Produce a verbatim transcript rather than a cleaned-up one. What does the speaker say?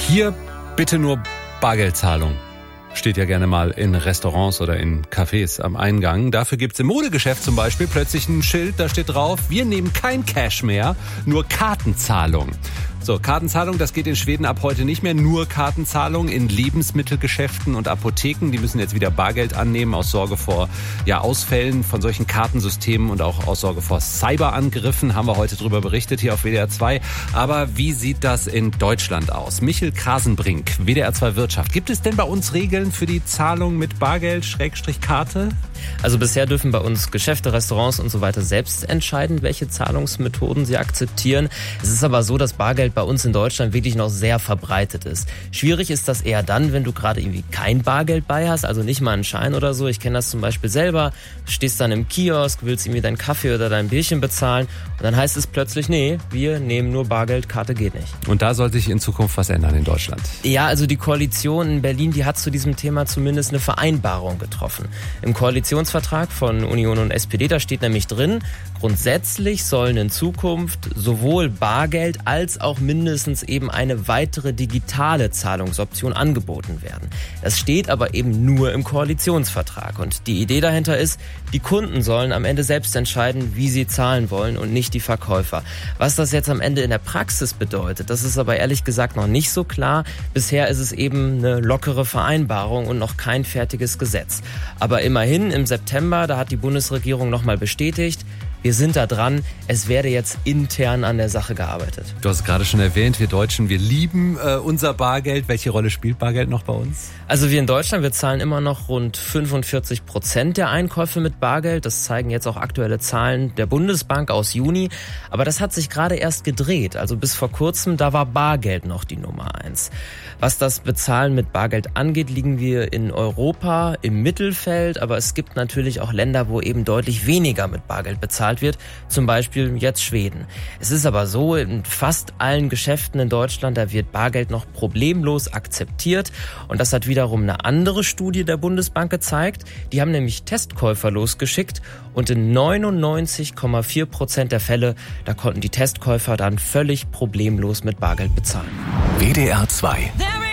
Hier bitte nur Bargeldzahlung. Steht ja gerne mal in Restaurants oder in Cafés am Eingang. Dafür gibt's im Modegeschäft zum Beispiel plötzlich ein Schild, da steht drauf, wir nehmen kein Cash mehr, nur Kartenzahlung. So, Kartenzahlung, das geht in Schweden ab heute nicht mehr. Nur Kartenzahlung in Lebensmittelgeschäften und Apotheken. Die müssen jetzt wieder Bargeld annehmen aus Sorge vor ja, Ausfällen von solchen Kartensystemen und auch aus Sorge vor Cyberangriffen. Haben wir heute drüber berichtet hier auf W D R zwei. Aber wie sieht das in Deutschland aus? Michel Krasenbrink, W D R zwei Wirtschaft. Gibt es denn bei uns Regeln für die Zahlung mit Bargeld, Schrägstrich Karte? Also bisher dürfen bei uns Geschäfte, Restaurants und so weiter selbst entscheiden, welche Zahlungsmethoden sie akzeptieren. Es ist aber so, dass Bargeld bei uns in Deutschland wirklich noch sehr verbreitet ist. Schwierig ist das eher dann, wenn du gerade irgendwie kein Bargeld bei hast, also nicht mal einen Schein oder so. Ich kenne das zum Beispiel selber. Du stehst dann im Kiosk, willst irgendwie deinen Kaffee oder dein Bierchen bezahlen und dann heißt es plötzlich, nee, wir nehmen nur Bargeld, Karte geht nicht. Und da soll sich in Zukunft was ändern in Deutschland? Ja, also die Koalition in Berlin, die hat zu diesem Thema zumindest eine Vereinbarung getroffen. Im Koalitionsvertrag von Union und S P D, da steht nämlich drin, grundsätzlich sollen in Zukunft sowohl Bargeld als auch mindestens eben eine weitere digitale Zahlungsoption angeboten werden. Das steht aber eben nur im Koalitionsvertrag. Und die Idee dahinter ist, die Kunden sollen am Ende selbst entscheiden, wie sie zahlen wollen und nicht die Verkäufer. Was das jetzt am Ende in der Praxis bedeutet, das ist aber ehrlich gesagt noch nicht so klar. Bisher ist es eben eine lockere Vereinbarung und noch kein fertiges Gesetz. Aber immerhin im September, da hat die Bundesregierung nochmal bestätigt, wir sind da dran, es werde jetzt intern an der Sache gearbeitet. Du hast es gerade schon erwähnt, wir Deutschen, wir lieben äh, unser Bargeld. Welche Rolle spielt Bargeld noch bei uns? Also wir in Deutschland, wir zahlen immer noch rund fünfundvierzig Prozent der Einkäufe mit Bargeld. Das zeigen jetzt auch aktuelle Zahlen der Bundesbank aus Juni. Aber das hat sich gerade erst gedreht. Also bis vor kurzem, da war Bargeld noch die Nummer eins. Was das Bezahlen mit Bargeld angeht, liegen wir in Europa im Mittelfeld. Aber es gibt natürlich auch Länder, wo eben deutlich weniger mit Bargeld bezahlt wird, zum Beispiel jetzt Schweden. Es ist aber so, in fast allen Geschäften in Deutschland, da wird Bargeld noch problemlos akzeptiert und das hat wiederum eine andere Studie der Bundesbank gezeigt. Die haben nämlich Testkäufer losgeschickt und in neunundneunzig Komma vier Prozent der Fälle, da konnten die Testkäufer dann völlig problemlos mit Bargeld bezahlen. W D R zwei